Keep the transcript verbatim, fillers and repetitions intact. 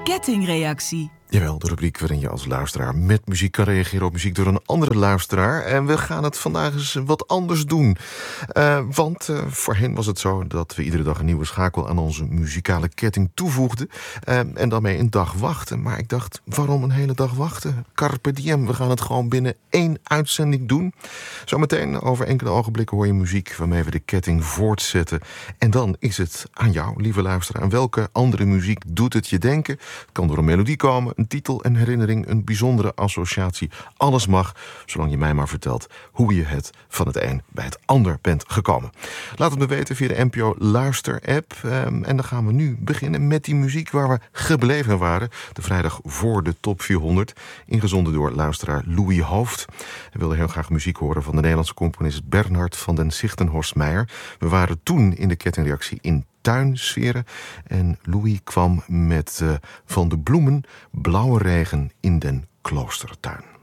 kettingreactie. Jawel, de rubriek waarin je als luisteraar met muziek kan reageren op muziek door een andere luisteraar. En we gaan het vandaag eens wat anders doen. Uh, want uh, voorheen was het zo dat we iedere dag een nieuwe schakel aan onze muzikale ketting toevoegden. Uh, en daarmee een dag wachten. Maar ik dacht, waarom een hele dag wachten? Carpe diem, we gaan het gewoon binnen één uitzending doen. Zometeen over enkele ogenblikken hoor je muziek waarmee we de ketting voortzetten. En dan is het aan jou, lieve luisteraar. Aan welke andere muziek doet het je denken? Het kan door een melodie komen, een titel, een herinnering, een bijzondere associatie. Alles mag, zolang je mij maar vertelt hoe je het van het een bij het ander bent gekomen. Laat het me weten via de N P O Luister-app. Um, en dan gaan we nu beginnen met die muziek waar we gebleven waren. De vrijdag voor de top vierhonderd. Ingezonden door luisteraar Louis Hoofd. Hij wilde heel graag muziek horen van de Nederlandse componist Bernhard van den Sichtenhorst-Meyer. We waren toen in de kettingreactie in tuinsferen. En Louis kwam met uh, Van de Bloemen, Blauwe Regen in den Kloostertuin.